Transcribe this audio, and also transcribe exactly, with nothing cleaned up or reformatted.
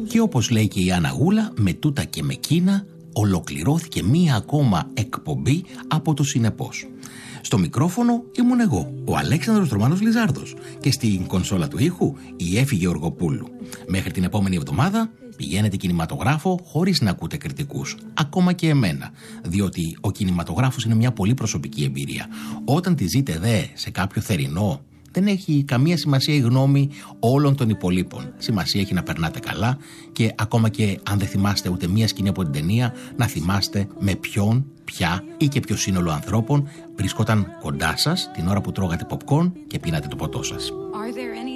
Και όπως λέει και η Άννα Γούλα, με τούτα και με κίνα ολοκληρώθηκε μία ακόμα εκπομπή από το Συνεπώς. Στο μικρόφωνο ήμουν εγώ, ο Αλέξανδρος Ρωμάνος Λιζάρδος, και στην κονσόλα του ήχου η Έφη Γεωργοπούλου. Μέχρι την επόμενη εβδομάδα πηγαίνετε κινηματογράφο χωρίς να ακούτε κριτικούς, ακόμα και εμένα, διότι ο κινηματογράφος είναι μια πολύ προσωπική εμπειρία. Όταν τη ζείτε δε σε κάποιο θερινό, δεν έχει καμία σημασία η γνώμη όλων των υπολείπων. Σημασία έχει να περνάτε καλά και ακόμα και αν δεν θυμάστε ούτε μία σκηνή από την ταινία, να θυμάστε με ποιον, ποια ή και ποιο σύνολο ανθρώπων βρισκόταν κοντά σας την ώρα που τρώγατε popcorn και πίνατε το ποτό σας.